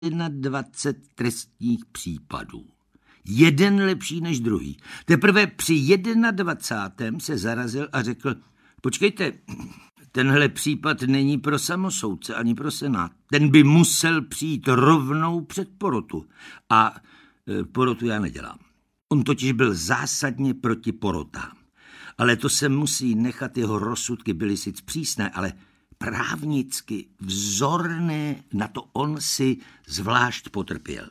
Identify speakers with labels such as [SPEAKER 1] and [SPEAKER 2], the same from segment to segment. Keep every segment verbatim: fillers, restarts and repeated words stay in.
[SPEAKER 1] dvacet trestních případů. Jeden lepší než druhý. Teprve při dvacátém prvním se zarazil a řekl, počkejte, tenhle případ není pro samosoudce ani pro senát. Ten by musel přijít rovnou před porotu. A e, porotu já nedělám. On totiž byl zásadně proti porotám. Ale to se musí nechat, jeho rozsudky byly sice přísné, ale právnicky vzorné, na to on si zvlášť potrpěl.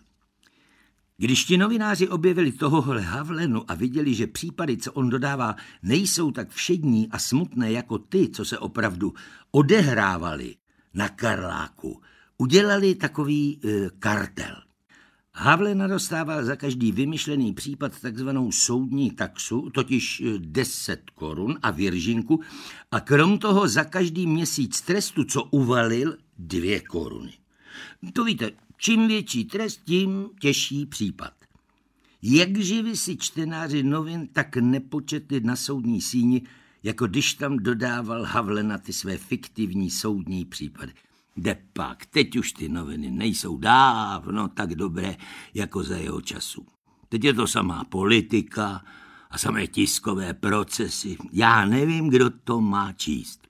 [SPEAKER 1] Když ti novináři objevili tohohle Havlenu a viděli, že případy, co on dodává, nejsou tak všední a smutné jako ty, co se opravdu odehrávaly na Karláku, udělali takový e, kartel. Havlena dostával za každý vymyšlený případ takzvanou soudní taxu, totiž deset korun a věržinku, a krom toho za každý měsíc trestu, co uvalil, dvě koruny. To víte, čím větší trest, tím těžší případ. Jak živi si čtenáři novin tak nepočetli na soudní síni, jako když tam dodával Havlena ty své fiktivní soudní případy. Depak, teď už ty noviny nejsou dávno tak dobré, jako za jeho času. Teď je to samá politika a samé tiskové procesy. Já nevím, kdo to má číst.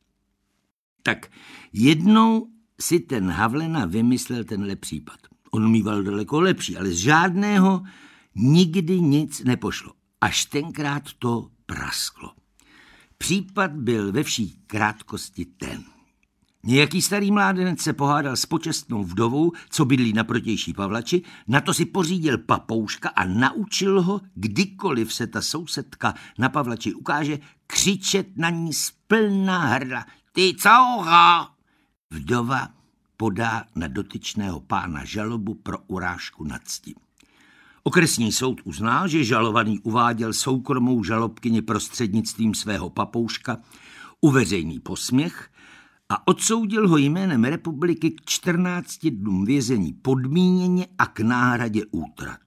[SPEAKER 1] Tak jednou si ten Havlena vymyslel tenhle případ. On mýval daleko lepší, ale z žádného nikdy nic nepošlo. Až tenkrát to prasklo. Případ byl ve vší krátkosti ten. Nějaký starý mládenec se pohádal s počestnou vdovou, co bydlí na protější Pavlači, na to si pořídil papouška a naučil ho, kdykoliv se ta sousedka na Pavlači ukáže, křičet na ní z plná hrdla. Ty caucha! Vdova podá na dotyčného pána žalobu pro urážku na cti. Okresní soud uzná, že žalovaný uváděl soukromou žalobkyni prostřednictvím svého papouška, uveřejní posměch a odsoudil ho jménem republiky k čtrnácti dnům vězení podmíněně a k náhradě útrat.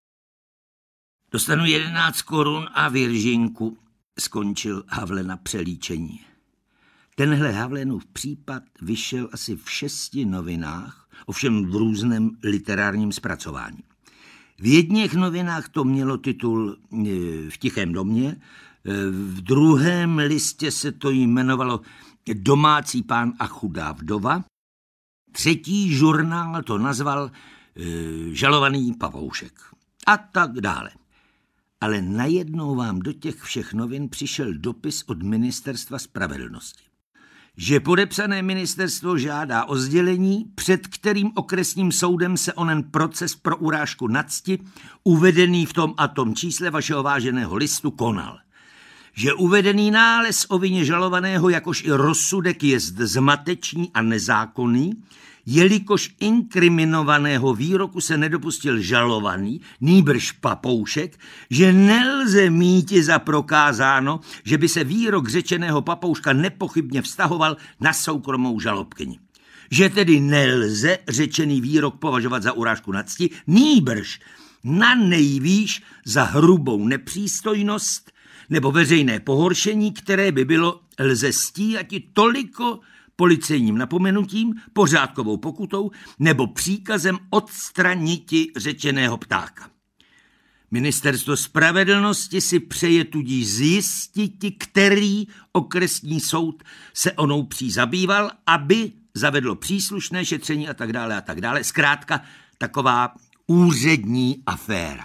[SPEAKER 1] Dostanu jedenáct korun a věržinku, skončil Havlena přelíčení. Tenhle Havlenův případ vyšel asi v šesti novinách, ovšem v různém literárním zpracování. V jedněch novinách to mělo titul V tichém domě, v druhém listě se to jmenovalo Domácí pán a chudá vdova, třetí žurnál to nazval Žalovaný pavoušek a tak dále. Ale najednou vám do těch všech novin přišel dopis od Ministerstva spravedlnosti, že podepsané ministerstvo žádá o sdělení, před kterým okresním soudem se onen proces pro urážku na cti, uvedený v tom a tom čísle vašeho váženého listu, konal. Že uvedený nález o vině žalovaného, jakož i rozsudek je zmatečný a nezákonný, jelikož inkriminovaného výroku se nedopustil žalovaný, nýbrž papoušek, že nelze míti za prokázáno, že by se výrok řečeného papouška nepochybně vztahoval na soukromou žalobkyni. Že tedy nelze řečený výrok považovat za urážku na cti, nýbrž na nejvýš za hrubou nepřístojnost nebo veřejné pohoršení, které by bylo lze stíhati toliko policejním napomenutím, pořádkovou pokutou nebo příkazem odstraniti řečeného ptáka. Ministerstvo spravedlnosti si přeje tudíž zjistiti, který okresní soud se onou pří zabýval, aby zavedlo příslušné šetření a tak dále a tak dále. Zkrátka taková úřední aféra.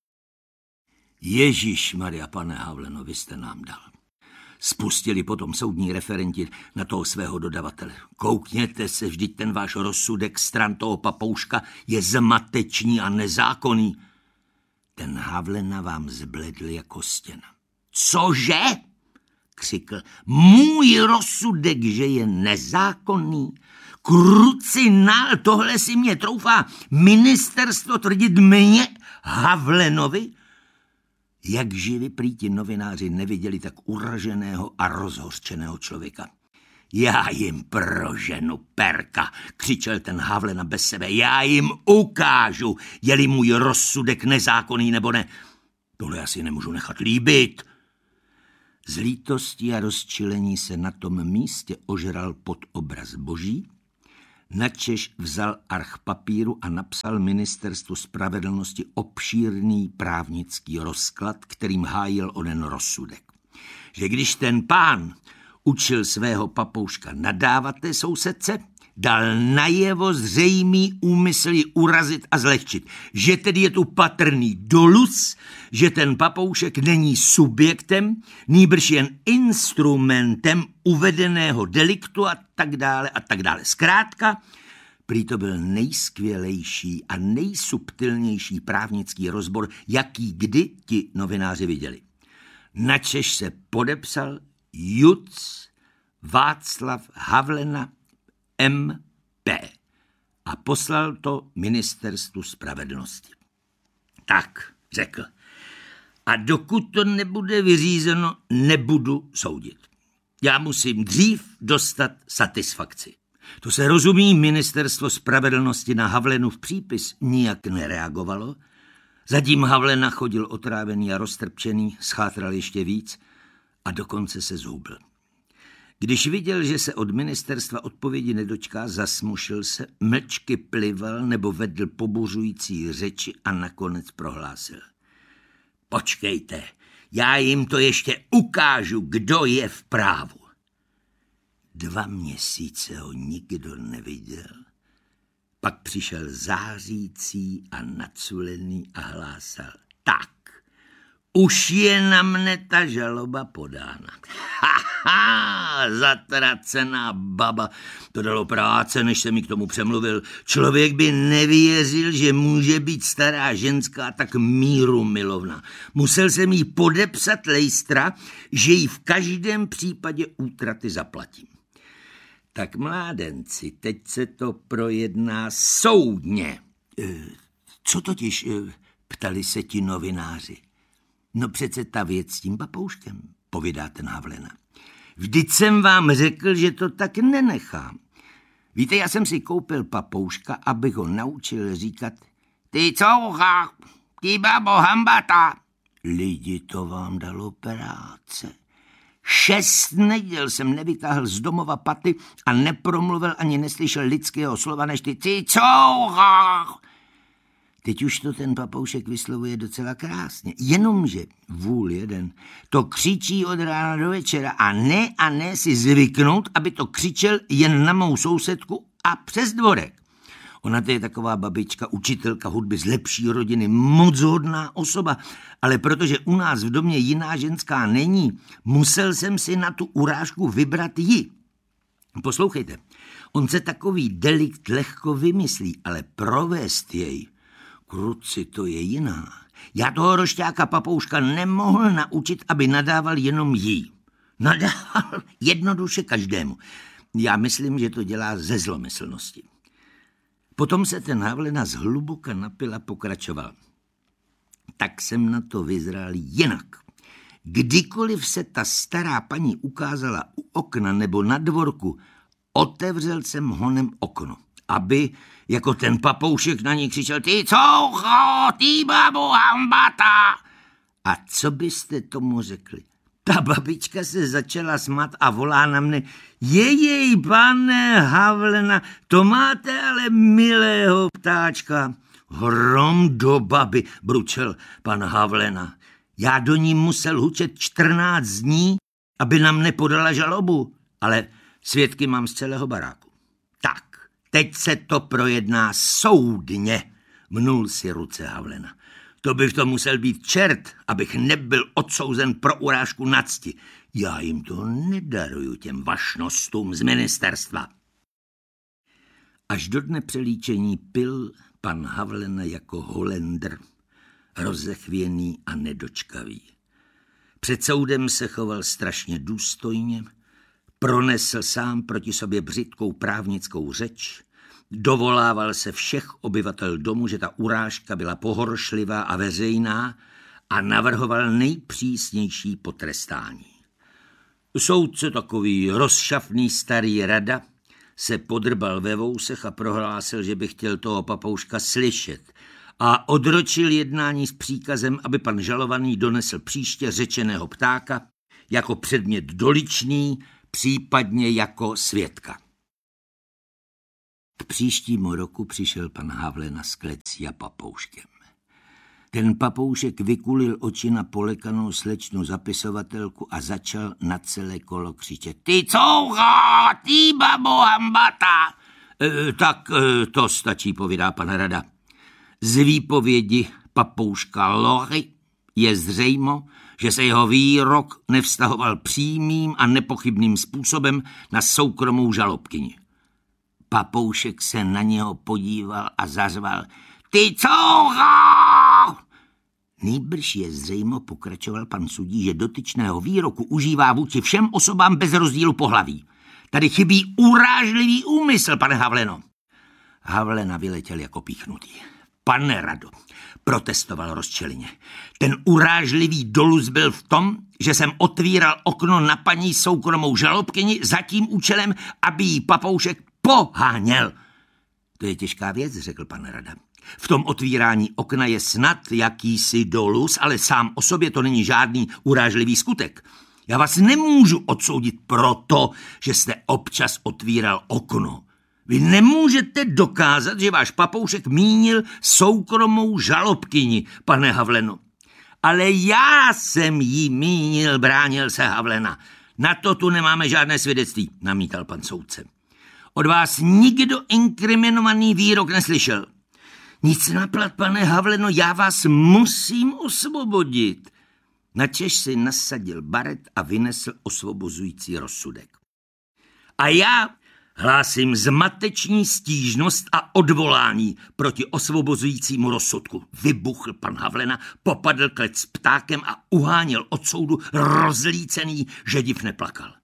[SPEAKER 1] Ježišmarja, pane Havleno, vy jste nám dal. Spustili potom soudní referenti na toho svého dodavatele. Koukněte se, vždyť ten váš rozsudek stran toho papouška je zmatečný a nezákonný. Ten Havlena vám zbledl jako stěna. Cože? Křikl. Můj rozsudek, že je nezákonný? Krucinál, tohle si mě troufá ministerstvo tvrdit mě, Havlenovi? Jak žili prý ti novináři neviděli tak uraženého a rozhořčeného člověka. Já jim proženu perka, křičel ten Havlena bez sebe. Já jim ukážu, je-li můj rozsudek nezákonný nebo ne. Tohle asi nemůžu nechat líbit. Z lítosti a rozčilení se na tom místě ožral pod obraz boží, načež vzal arch papíru a napsal ministerstvu spravedlnosti obšírný právnický rozklad, kterým hájil onen rozsudek. Že když ten pán učil svého papouška nadávat té sousedce, dal najevo zřejmý úmysl ji urazit a zlehčit. Že tedy je tu patrný dolus, že ten papoušek není subjektem, nýbrž jen instrumentem uvedeného deliktu a tak dále a tak dále. Zkrátka, prý to byl nejskvělejší a nejsubtilnější právnický rozbor, jaký kdy ti novináři viděli. Načež se podepsal Juc Václav Havlena M P a poslal to ministerstvu spravedlnosti. Tak, řekl, a dokud to nebude vyřízeno, nebudu soudit. Já musím dřív dostat satisfakci. To se rozumí, ministerstvo spravedlnosti na Havlenův přípis nijak nereagovalo. Zatím Havlena chodil otrávený a roztrpčený, schátral ještě víc a dokonce se zhubl. Když viděl, že se od ministerstva odpovědi nedočká, zasmušil se, mlčky plival nebo vedl pobuřující řeči a nakonec prohlásil. Počkejte, já jim to ještě ukážu, kdo je v právu. Dva měsíce ho nikdo neviděl. Pak přišel zářící a naculený a hlásal. Tak, už je na mne ta žaloba podána. Ha, ha, zatracená baba. To dalo práce, než se mi k tomu přemluvil. Člověk by nevěřil, že může být stará ženská tak míru milovná. Musel jsem jí podepsat lejstra, že jí v každém případě útraty zaplatím. Tak mládenci, teď se to projedná soudně. E, co totiž, e, ptali se ti novináři. No přece ta věc s tím papouškem, povídá ten Havlena. Vždyť jsem vám řekl, že to tak nenechám. Víte, já jsem si koupil papouška, abych ho naučil říkat ty coucha, ty babo hambata. Lidi, to vám dalo práce. Šest neděl jsem nevytáhl z domova paty a nepromluvil ani neslyšel lidského slova než ty ty coucha. Teď už to ten papoušek vyslovuje docela krásně, jenomže vůl jeden to křičí od rána do večera a ne a ne si zvyknout, aby to křičel jen na mou sousedku a přes dvorek. Ona to je taková babička, učitelka hudby z lepší rodiny, moc hodná osoba, ale protože u nás v domě jiná ženská není, musel jsem si na tu urážku vybrat ji. Poslouchejte, on se takový delikt lehko vymyslí, ale provést jej, kruci, to je jiná. Já toho rošťáka papouška nemohl naučit, aby nadával jenom jí. Nadával jednoduše každému. Já myslím, že to dělá ze zlomyslnosti. Potom se ten Havlena zhluboka napil a pokračoval. Tak jsem na to vyzral jinak. Kdykoliv se ta stará paní ukázala u okna nebo na dvorku, otevřel jsem honem okno, aby jako ten papoušek na ní křičel ty coucho, ty babo hambata. A co byste tomu řekli? Ta babička se začala smát a volá na mne, jejej, pane Havlena, to máte ale milého ptáčka. Hrom do baby, bručel pan Havlena. Já do ní musel hučet čtrnáct dní, aby nám nepodala žalobu, ale svědky mám z celého baráku. Tak, teď se to projedná soudně, mnul si ruce Havlena. To by v tom musel být čert, abych nebyl odsouzen pro urážku na cti. Já jim to nedaruju, těm vašnostům z ministerstva. Až do dne přelíčení pil pan Havlena jako Holendr, rozechvěný a nedočkavý. Před soudem se choval strašně důstojně, pronesl sám proti sobě břitkou právnickou řeč, dovolával se všech obyvatel domu, že ta urážka byla pohoršlivá a veřejná a navrhoval nejpřísnější potrestání. Soudce, takový rozšafný starý rada, se podrbal ve vousech a prohlásil, že by chtěl toho papouška slyšet a odročil jednání s příkazem, aby pan žalovaný donesl příště řečeného ptáka jako předmět doličný, případně jako svědka. K příštímu roku přišel pan Havlena s klecí a papouškem. Ten papoušek vykulil oči na polekanou slečnu zapisovatelku a začal na celé kolo křičet. Ty coucha, ty babo hambata! E, tak e, to stačí, povídá pan Rada. Z výpovědi papouška Lory je zřejmo, že se jeho výrok nevztahoval přímým a nepochybným způsobem na soukromou žalobkyni. Papoušek se na něho podíval a zařval. Ty coucha! Nýbrž je zřejmo, pokračoval pan sudí, že dotyčného výroku užívá vůči všem osobám bez rozdílu pohlaví. Tady chybí urážlivý úmysl, pane Havleno. Havlena vyletěl jako píchnutý. Pane Rado, protestoval rozčelině. Ten urážlivý doluz byl v tom, že jsem otvíral okno na paní soukromou žalobkyni za tím účelem, aby jí papoušek poháněl. To je těžká věc, řekl pan Rada. V tom otvírání okna je snad jakýsi doluz, ale sám o sobě to není žádný urážlivý skutek. Já vás nemůžu odsoudit proto, že jste občas otvíral okno. Vy nemůžete dokázat, že váš papoušek mínil soukromou žalobkyni, pane Havleno. Ale já jsem jí mínil, bránil se Havlena. Na to tu nemáme žádné svědectví, namítal pan soudce. Od vás nikdo inkriminovaný výrok neslyšel. Nic naplat, pane Havleno, já vás musím osvobodit. Načež si nasadil baret a vynesl osvobozující rozsudek. A já hlásím zmateční stížnost a odvolání proti osvobozujícímu rozsudku. Vybuchl pan Havlena, popadl klec ptákem a uháněl od soudu rozlícený, že div neplakal.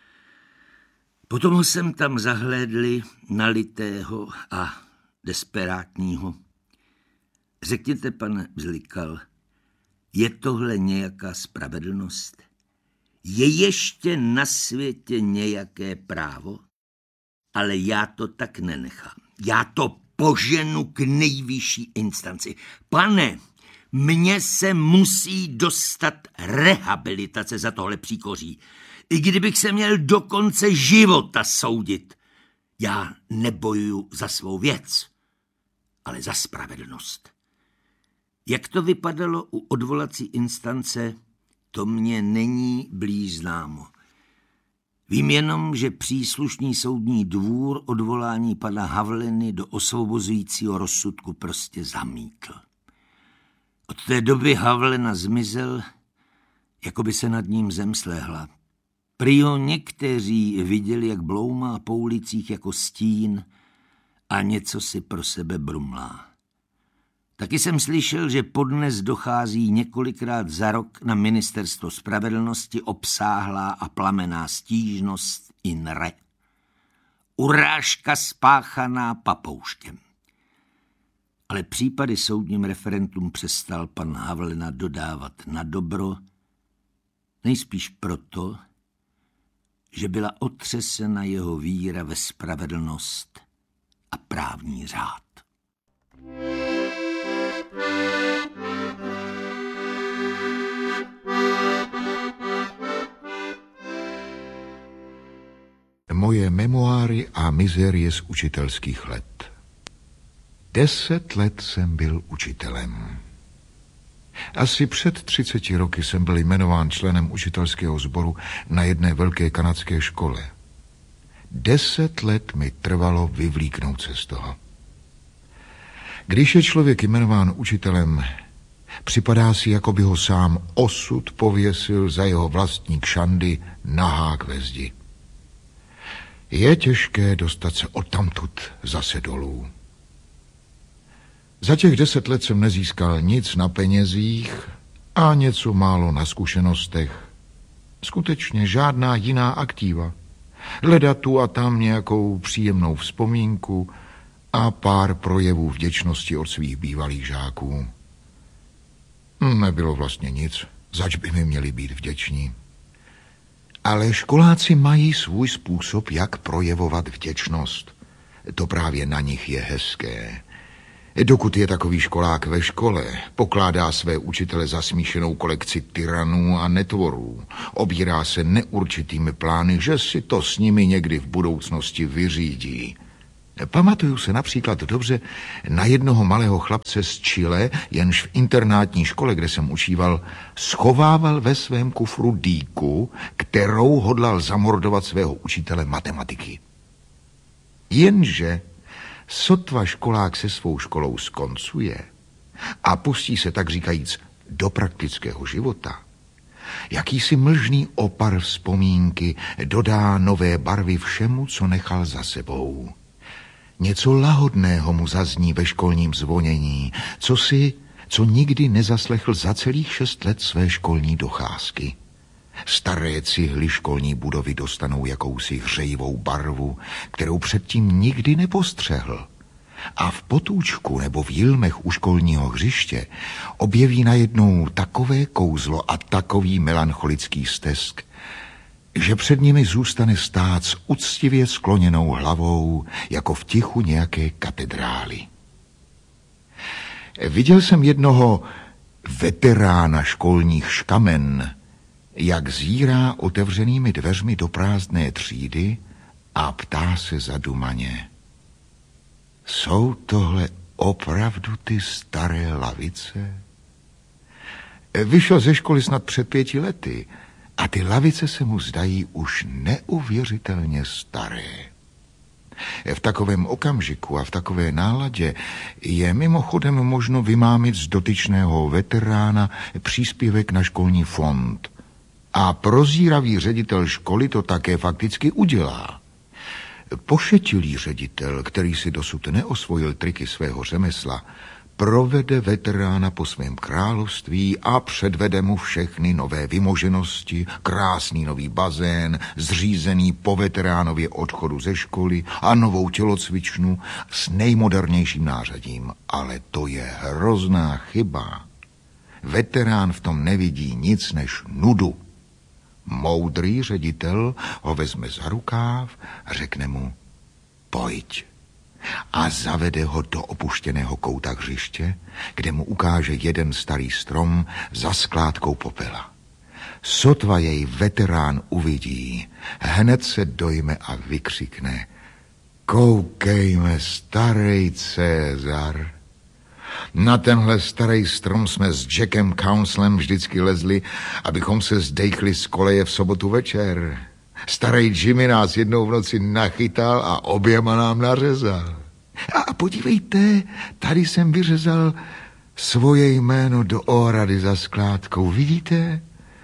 [SPEAKER 1] Potom ho jsem tam zahlédli nalitého a desperátního. Řekněte, pane Vzlikal, je tohle nějaká spravedlnost? Je ještě na světě nějaké právo? Ale já to tak nenechám. Já to poženu k nejvyšší instanci. Pane, mně se musí dostat rehabilitace za tohle příkoří. I kdybych se měl do konce života soudit. Já nebojuju za svou věc, ale za spravedlnost. Jak to vypadalo u odvolací instance, to mně není blíž známo. Vím jenom, že příslušný soudní dvůr odvolání pana Havleny do osvobozujícího rozsudku prostě zamítl. Od té doby Havlena zmizel, jako by se nad ním zem sléhla. Prý ho někteří viděli, jak bloumá po ulicích jako stín a něco si pro sebe brumlá. Taky jsem slyšel, že podnes dochází několikrát za rok na ministerstvo spravedlnosti obsáhlá a plamená stížnost in re. Urážka spáchaná papouškem. Ale případy soudním referentům přestal pan Havlena dodávat na dobro, nejspíš proto, že byla otřesena jeho víra ve spravedlnost a právní řád.
[SPEAKER 2] Moje memoáry a mizérie z učitelských let. Deset let jsem byl učitelem. Asi před třiceti roky jsem byl jmenován členem učitelského sboru na jedné velké kanadské škole. Deset let mi trvalo vyvlíknout se z toho. Když je člověk jmenován učitelem, připadá si, jako by ho sám osud pověsil za jeho vlastní kšandy na hák ve zdi. Je těžké dostat se odtamtud zase dolů. Za těch deset let jsem nezískal nic na penězích a něco málo na zkušenostech. Skutečně žádná jiná aktiva. Hledat tu a tam nějakou příjemnou vzpomínku a pár projevů vděčnosti od svých bývalých žáků. Nebylo vlastně nic, zač by mi měli být vděční. Ale školáci mají svůj způsob, jak projevovat vděčnost. To právě na nich je hezké. Dokud je takový školák ve škole, pokládá své učitele za smíšenou kolekci tyranů a netvorů. Obírá se neurčitými plány, že si to s nimi někdy v budoucnosti vyřídí. Pamatuju se například dobře na jednoho malého chlapce z Chile, jenž v internátní škole, kde jsem učíval, schovával ve svém kufru dýku, kterou hodlal zamordovat svého učitele matematiky. Jenže sotva školák se svou školou skoncuje a pustí se tak říkajíc do praktického života, jakýsi mlžný opar vzpomínky dodá nové barvy všemu, co nechal za sebou. Něco lahodného mu zazní ve školním zvonění, co si, co nikdy nezaslechl za celých šest let své školní docházky. Staré cihly školní budovy dostanou jakousi hřejivou barvu, kterou předtím nikdy nepostřehl. A v potůčku nebo v jilmech u školního hřiště objeví najednou takové kouzlo a takový melancholický stesk, že před nimi zůstane stát s uctivě skloněnou hlavou, jako v tichu nějaké katedrály. Viděl jsem jednoho veterána školních škamen, jak zírá otevřenými dveřmi do prázdné třídy a ptá se zadumaně: jsou tohle opravdu ty staré lavice? Vyšel ze školy snad před pěti lety a ty lavice se mu zdají už neuvěřitelně staré. V takovém okamžiku a v takové náladě je mimochodem možno vymámit z dotyčného veterána příspěvek na školní fond. A prozíravý ředitel školy to také fakticky udělá. Pošetilý ředitel, který si dosud neosvojil triky svého řemesla, provede veterána po svém království a předvede mu všechny nové vymoženosti, krásný nový bazén, zřízený po veteránově odchodu ze školy a novou tělocvičnu s nejmodernějším nářadím. Ale to je hrozná chyba. Veterán v tom nevidí nic než nudu. Moudrý ředitel ho vezme za rukáv a řekne mu: pojď. A zavede ho do opuštěného kouta hřiště, kde mu ukáže jeden starý strom za skládkou popela. Sotva jej veterán uvidí, hned se dojme a vykřikne: koukejme, starý Cezar. Na tenhle starý strom jsme s Jackem Counselem vždycky lezli, abychom se zdejchli z koleje v sobotu večer. Starý Jimmy nás jednou v noci nachytal a oběma nám nařezal. A podívejte, tady jsem vyřezal svoje jméno do ohrady za skládkou. Vidíte?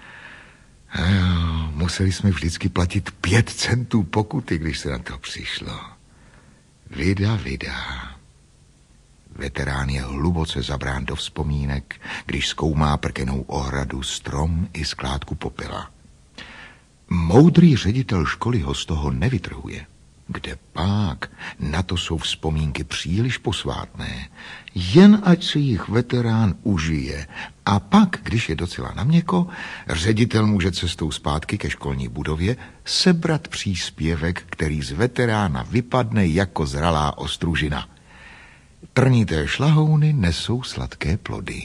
[SPEAKER 2] Jo, museli jsme vždycky platit pět centů pokuty, když se na to přišlo. Vida, vida. Veterán je hluboce zabrán do vzpomínek, když zkoumá prkenou ohradu, strom i skládku popela. Moudrý ředitel školy ho z toho nevytrhuje. Kde pak? Na to jsou vzpomínky příliš posvátné. Jen ať si jich veterán užije. A pak, když je docela na měko, ředitel může cestou zpátky ke školní budově sebrat příspěvek, který z veterána vypadne jako zralá ostružina. Trnité šlahouny nesou sladké plody.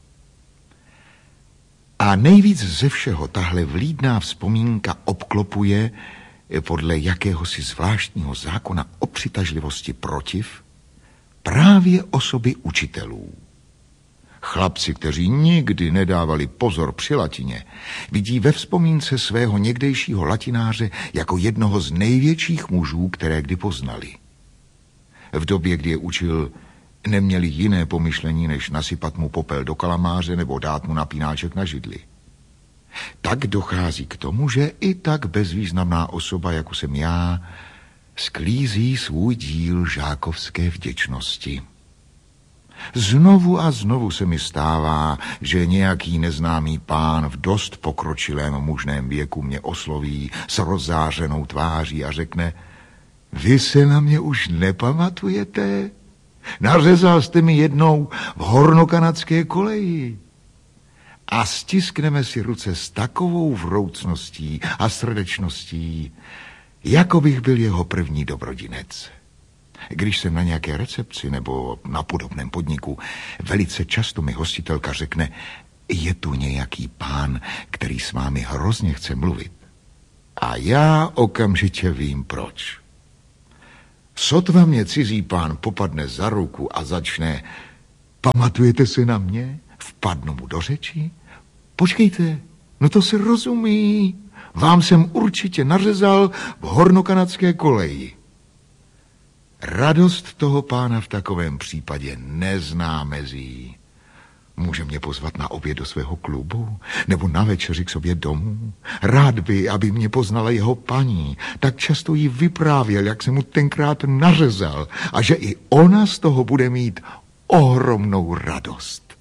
[SPEAKER 2] A nejvíc ze všeho tahle vlídná vzpomínka obklopuje podle jakéhosi zvláštního zákona o přitažlivosti protiv právě osoby učitelů. Chlapci, kteří nikdy nedávali pozor při latině, vidí ve vzpomínce svého někdejšího latináře jako jednoho z největších mužů, které kdy poznali. V době, kdy je učil, neměli jiné pomyšlení, než nasypat mu popel do kalamáře nebo dát mu napínáček na židli. Tak dochází k tomu, že i tak bezvýznamná osoba, jako jsem já, sklízí svůj díl žákovské vděčnosti. Znovu a znovu se mi stává, že nějaký neznámý pán v dost pokročilém mužném věku mě osloví s rozzářenou tváří a řekne: vy se na mě už nepamatujete? Nařezal jste mi jednou v hornokanadské koleji. A stiskneme si ruce s takovou vroucností a srdečností, jako bych byl jeho první dobrodinec. Když jsem na nějaké recepci nebo na podobném podniku, velice často mi hostitelka řekne: je tu nějaký pán, který s vámi hrozně chce mluvit. A já okamžitě vím proč. Sotva mě cizí pán popadne za ruku a začne: pamatujete se na mě? Vpadnu mu do řeči. Počkejte, no to se rozumí. Vám jsem určitě nařezal v hornokanadské koleji. Radost toho pána v takovém případě nezná mezí. Může mě pozvat na oběd do svého klubu nebo na večeři k sobě domů. Rád by, aby mě poznala jeho paní. Tak často jí vyprávěl, jak jsem mu tenkrát nařezal a že i ona z toho bude mít ohromnou radost.